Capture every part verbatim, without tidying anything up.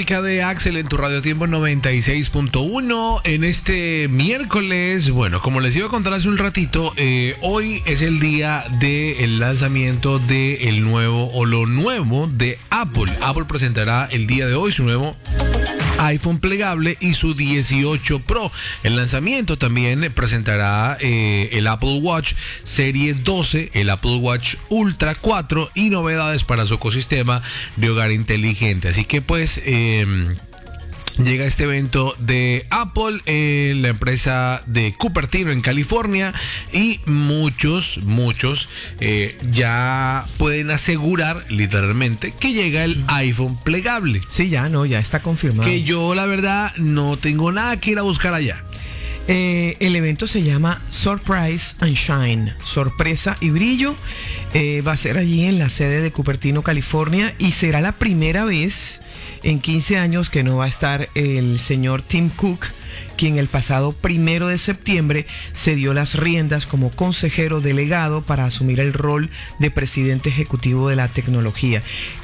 música de Axel en tu Radio Tiempo noventa y seis punto uno en este miércoles. Bueno, como les iba a contar hace un ratito, eh, hoy es el día del lanzamiento del nuevo o lo nuevo de Apple. Apple presentará el día de hoy su nuevo iPhone plegable y su dieciocho Pro. El lanzamiento también presentará eh, el Apple Watch Series doce, el Apple Watch Ultra cuatro y novedades para su ecosistema de hogar inteligente. Así que pues eh, llega este evento de Apple, eh, la empresa de Cupertino en California, y muchos, muchos eh, ya pueden asegurar literalmente que llega el iPhone plegable. Sí, ya no, ya está confirmado. Que yo la verdad no tengo nada que ir a buscar allá. Eh, el evento se llama Surprise and Shine, sorpresa y brillo. Eh, va a ser allí en la sede de Cupertino, California, y será la primera vez en quince años que no va a estar el señor Tim Cook, quien el pasado primero de septiembre se dio las riendas como consejero delegado para asumir el rol de presidente ejecutivo de la tecnología.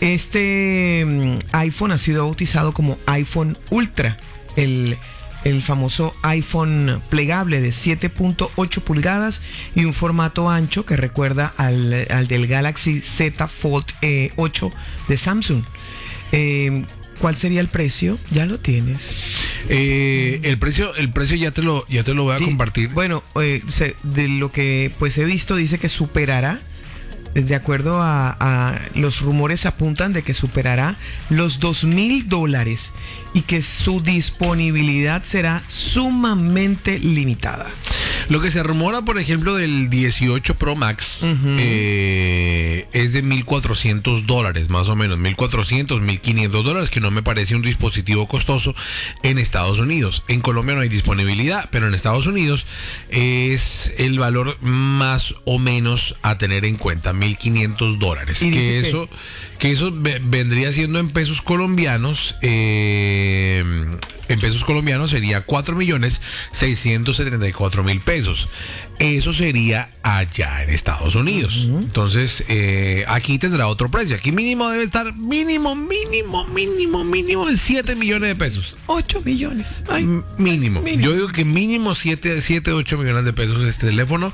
Este um, iPhone ha sido bautizado como iPhone Ultra, el el famoso iPhone plegable de siete punto ocho pulgadas y un formato ancho que recuerda al, al del Galaxy Z Fold eh, ocho de Samsung. Eh, ¿Cuál sería el precio? Ya lo tienes. Eh, el precio, el precio ya te lo, ya te lo voy a sí, compartir. Bueno, eh, se, de lo que pues he visto dice que superará. De acuerdo a, a los rumores apuntan de que superará los dos mil dólares y que su disponibilidad será sumamente limitada. Lo que se rumora, por ejemplo, del dieciocho Pro Max uh-huh. eh, es de mil cuatrocientos dólares, más o menos, mil cuatrocientos, mil quinientos dólares, que no me parece un dispositivo costoso en Estados Unidos. En Colombia no hay disponibilidad, pero en Estados Unidos es el valor más o menos a tener en cuenta, mil quinientos dólares. Que eso, que eso vendría siendo en pesos colombianos, eh, en pesos colombianos sería cuatro millones seiscientos setenta y cuatro mil pesos. Eso sería allá en Estados Unidos. Uh-huh. Entonces, eh, aquí tendrá otro precio. Aquí mínimo debe estar, mínimo, mínimo, mínimo, mínimo en siete millones de pesos. ocho millones. Ay, mínimo. mínimo. Yo digo que mínimo siete, ocho millones de pesos este teléfono.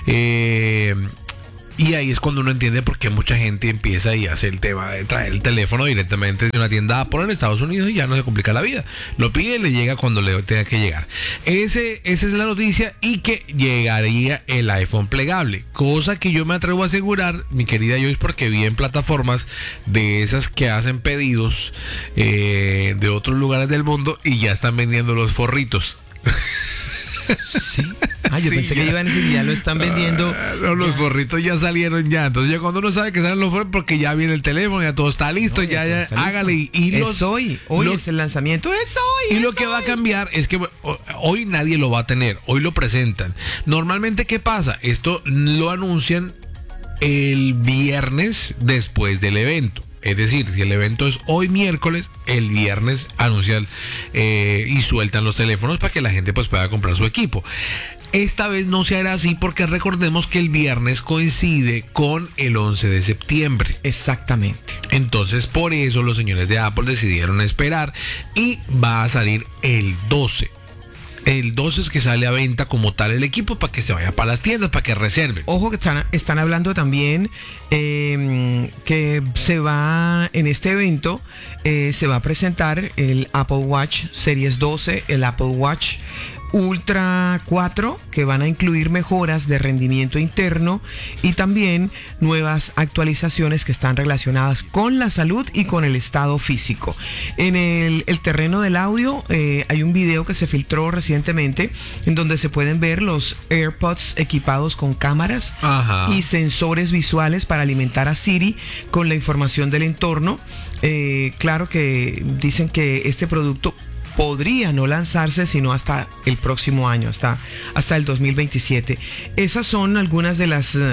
Eh... Y ahí es cuando uno entiende por qué mucha gente empieza y hace el tema de traer el teléfono directamente de una tienda Apple en Estados Unidos y ya no se complica la vida. Lo pide y le llega cuando le tenga que llegar. Ese, esa es la noticia, y que llegaría el iPhone plegable. Cosa que yo me atrevo a asegurar, mi querida Joyce, porque vi en plataformas de esas que hacen pedidos eh, de otros lugares del mundo y ya están vendiendo los forritos. Sí. Ah, yo sí, pensé ya. que iban a decir, ya lo están vendiendo. Uh, no, los forritos ya salieron ya. Entonces ya cuando uno sabe que salen los forritos, porque ya viene el teléfono, ya todo está listo, no, ya, ya, está hágale. Listo. Y, y los, es hoy, hoy los, es el lanzamiento, es hoy. Y es lo que hoy. va a cambiar es que hoy nadie lo va a tener, hoy lo presentan. Normalmente, ¿qué pasa? Esto lo anuncian el viernes después del evento. Es decir, si el evento es hoy miércoles, el viernes anuncian eh, y sueltan los teléfonos para que la gente pues pueda comprar su equipo. Esta vez no se hará así porque recordemos que el viernes coincide con el once de septiembre. Exactamente. Entonces por eso los señores de Apple decidieron esperar y va a salir el doce. El doce es que sale a venta como tal el equipo para que se vaya para las tiendas, para que reserven. Ojo que están, están hablando también eh, que se va, en este evento, eh, se va a presentar el Apple Watch Series doce, el Apple Watch Ultra cuatro, que van a incluir mejoras de rendimiento interno y también nuevas actualizaciones que están relacionadas con la salud y con el estado físico. En el, el terreno del audio eh, hay un video que se filtró recientemente en donde se pueden ver los AirPods equipados con cámaras Ajá. y sensores visuales para alimentar a Siri con la información del entorno. Eh, claro que dicen que este producto podría no lanzarse sino hasta el próximo año, hasta, hasta el dos mil veintisiete. Esas son algunas de las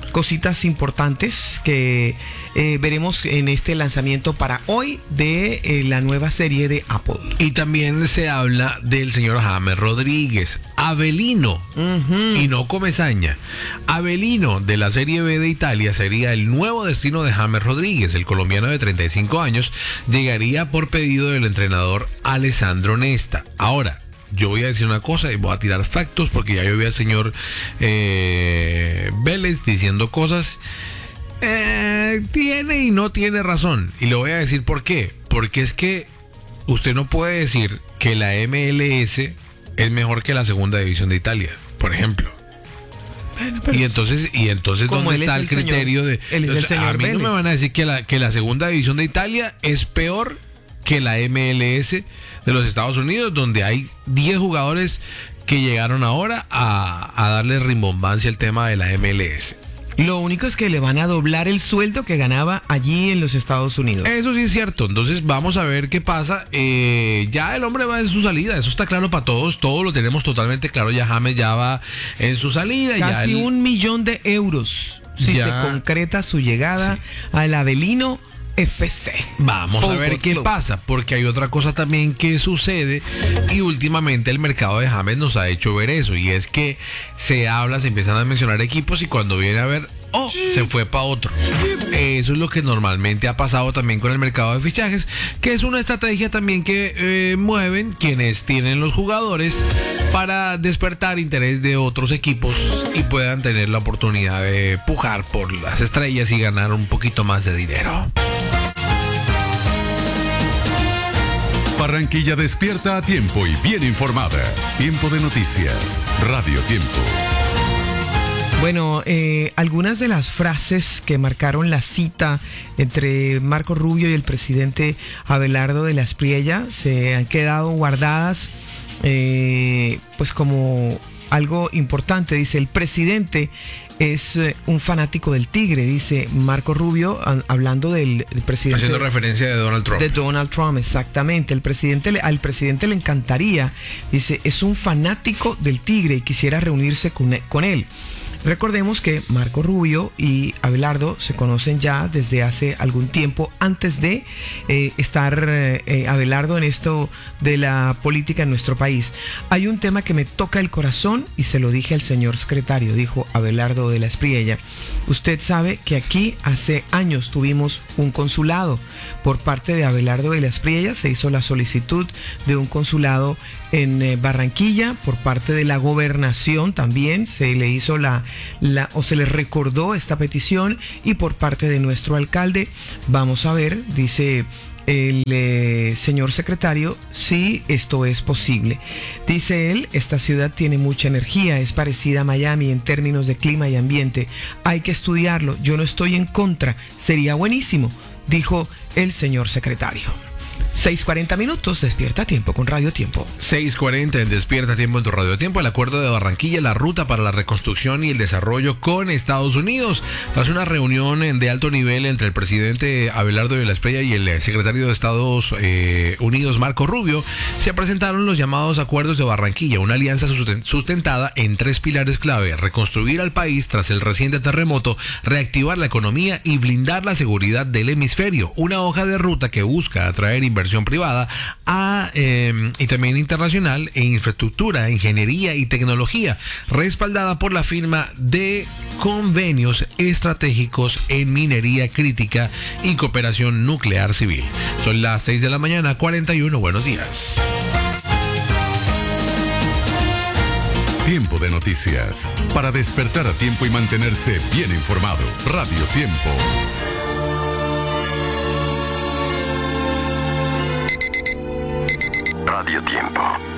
cositas importantes que eh, veremos en este lanzamiento para hoy de eh, la nueva serie de Apple. Y también se habla del señor James Rodríguez, Avelino, uh-huh. y no Comesaña. Avelino de la Serie B de Italia sería el nuevo destino de James Rodríguez. El colombiano de treinta y cinco años llegaría por pedido del entrenador Alessandro Nesta. Ahora, yo voy a decir una cosa y voy a tirar factos porque ya yo vi al señor eh, Vélez diciendo cosas. Eh, tiene y no tiene razón. Y le voy a decir por qué. Porque es que usted no puede decir que la M L S es mejor que la segunda división de Italia, por ejemplo. Bueno, y entonces, y entonces ¿dónde está el, el criterio señor, de... El, el señor a mí Vélez. No me van a decir que la, que la segunda división de Italia es peor que la M L S de los Estados Unidos, donde hay diez jugadores que llegaron ahora a, a darle rimbombancia al tema de la M L S. Lo único es que le van a doblar el sueldo que ganaba allí en los Estados Unidos. Eso sí es cierto. Entonces vamos a ver qué pasa. Eh, ya el hombre va en su salida. Eso está claro para todos. Todos lo tenemos totalmente claro. Ya James ya va en su salida. Casi ya el... un millón de euros si ya... se concreta su llegada sí. al Avelino F C. Vamos Fútbol a ver qué Club. pasa, porque hay otra cosa también que sucede y últimamente el mercado de James nos ha hecho ver eso, y es que se habla, se empiezan a mencionar equipos y cuando viene a ver, oh, se fue para otro. Eso es lo que normalmente ha pasado también con el mercado de fichajes, que es una estrategia también que eh, mueven quienes tienen los jugadores para despertar interés de otros equipos y puedan tener la oportunidad de pujar por las estrellas y ganar un poquito más de dinero. Barranquilla despierta a tiempo y bien informada. Tiempo de noticias. Radio Tiempo. Bueno, eh, algunas de las frases que marcaron la cita entre Marco Rubio y el presidente Abelardo de la Espriella se han quedado guardadas eh, pues como algo importante. Dice, el presidente es eh, un fanático del Tigre, dice Marco Rubio, a, hablando del, del presidente. Haciendo referencia de Donald Trump. De Donald Trump, exactamente. El presidente, al presidente le encantaría, dice, es un fanático del Tigre y quisiera reunirse con, con él. Recordemos que Marco Rubio y Abelardo se conocen ya desde hace algún tiempo, antes de eh, estar eh, Abelardo en esto de la política en nuestro país. Hay un tema que me toca el corazón y se lo dije al señor secretario, dijo Abelardo de la Espriella. Usted sabe que aquí hace años tuvimos un consulado. Por parte de Abelardo de la Espriella se hizo la solicitud de un consulado en eh, Barranquilla. Por parte de la gobernación también se le hizo la, la o se le recordó esta petición, y por parte de nuestro alcalde vamos a ver, dice el eh, señor secretario, si esto es posible. Dice él, esta ciudad tiene mucha energía, es parecida a Miami en términos de clima y ambiente. Hay que estudiarlo, yo no estoy en contra, sería buenísimo, dijo el señor secretario. seis cuarenta minutos, Despierta Tiempo con Radio Tiempo. seis cuarenta en Despierta Tiempo en tu Radio Tiempo. El acuerdo de Barranquilla, la ruta para la reconstrucción y el desarrollo con Estados Unidos. Tras una reunión de alto nivel entre el presidente Abelardo de la Espriella y el secretario de Estados eh, Unidos, Marco Rubio, se presentaron los llamados acuerdos de Barranquilla, una alianza sustentada en tres pilares clave: reconstruir al país tras el reciente terremoto, reactivar la economía y blindar la seguridad del hemisferio. Una hoja de ruta que busca atraer inversión privada a, eh, y también internacional en infraestructura, ingeniería y tecnología, respaldada por la firma de convenios estratégicos en minería crítica y cooperación nuclear civil. Son las seis de la mañana, cuarenta y uno. Buenos días. Tiempo de noticias. Para despertar a tiempo y mantenerse bien informado. Radio Tiempo. Radio Tiempo.